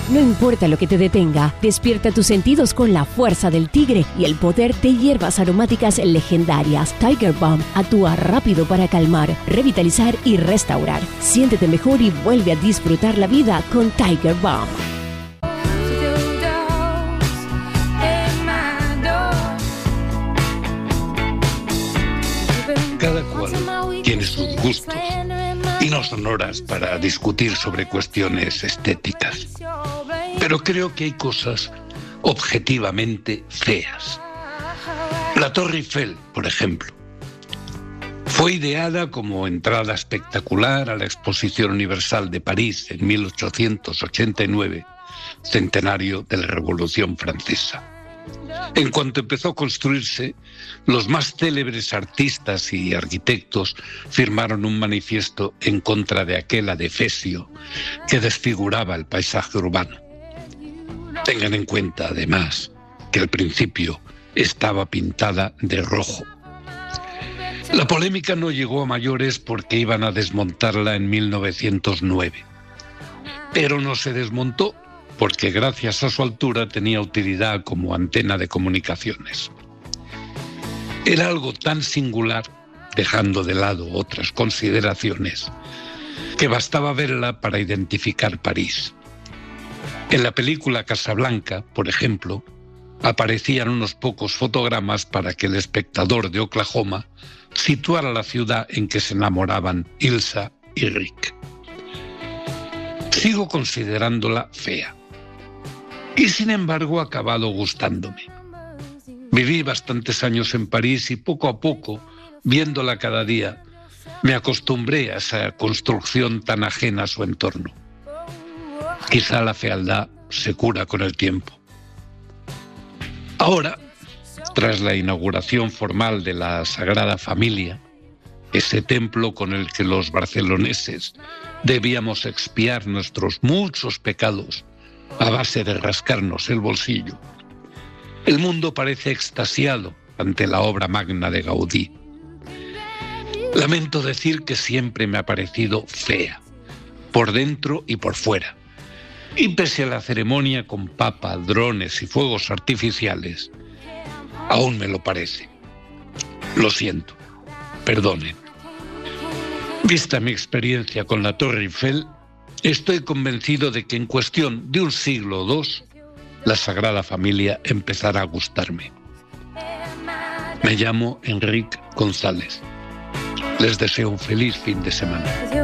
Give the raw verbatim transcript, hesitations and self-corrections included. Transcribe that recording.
No importa lo que te detenga, despierta tus sentidos con la fuerza del tigre y el poder de hierbas aromáticas legendarias. Tiger Balm actúa rápido para calmar, revitalizar y restaurar. Siéntete mejor y vuelve a disfrutar la vida con Tiger Balm. Cada cual tiene sus gustos y no son horas para discutir sobre cuestiones estéticas. Pero creo que hay cosas objetivamente feas. La Torre Eiffel, por ejemplo, fue ideada como entrada espectacular a la Exposición Universal de París en mil ochocientos ochenta y nueve, centenario de la Revolución Francesa. En cuanto empezó a construirse, los más célebres artistas y arquitectos firmaron un manifiesto en contra de aquel adefesio que desfiguraba el paisaje urbano. Tengan en cuenta, además, que al principio estaba pintada de rojo. La polémica no llegó a mayores porque iban a desmontarla en mil novecientos nueve. Pero no se desmontó porque gracias a su altura tenía utilidad como antena de comunicaciones. Era algo tan singular, dejando de lado otras consideraciones, que bastaba verla para identificar París. En la película Casablanca, por ejemplo, aparecían unos pocos fotogramas para que el espectador de Oklahoma situara la ciudad en que se enamoraban Ilsa y Rick. Sigo considerándola fea. Y sin embargo ha acabado gustándome. Viví bastantes años en París y poco a poco, viéndola cada día, me acostumbré a esa construcción tan ajena a su entorno. Quizá la fealdad se cura con el tiempo. Ahora, tras la inauguración formal de la Sagrada Familia, ese templo con el que los barceloneses debíamos expiar nuestros muchos pecados a base de rascarnos el bolsillo, el mundo parece extasiado ante la obra magna de Gaudí. Lamento decir que siempre me ha parecido fea, por dentro y por fuera. Y pese a la ceremonia con papa, drones y fuegos artificiales, aún me lo parece. Lo siento, perdonen. Vista mi experiencia con la Torre Eiffel, estoy convencido de que en cuestión de un siglo o dos, la Sagrada Familia empezará a gustarme. Me llamo Enrique González. Les deseo un feliz fin de semana.